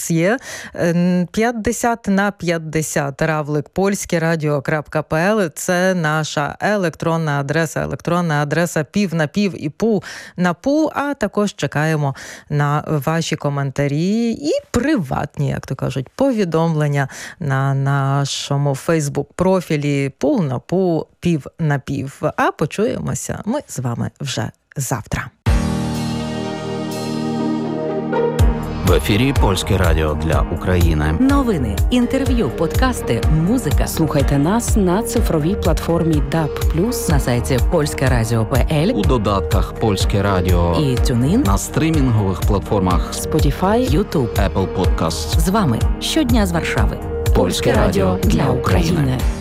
нас є. 50/50 равлик polskeradio.pl. Це наша електронна адреса пів на пів і пу на пу, а також чекаємо на ваші коментарі і приватні, як то кажуть, повідомлення на нашому Фейсбук-профілі пу на пу, пів на пів. А почуємося ми з вами вже завтра. В ефірі Польське радіо для України. Новини, інтерв'ю, подкасти, музика. Слухайте нас на цифровій платформі DAB+, на сайті polskeradio.pl, У додатках Польське радіо і TuneIn, на стрімінгових платформах Spotify, YouTube, Apple Podcasts. З вами щодня з Варшави. Польське радіо для України.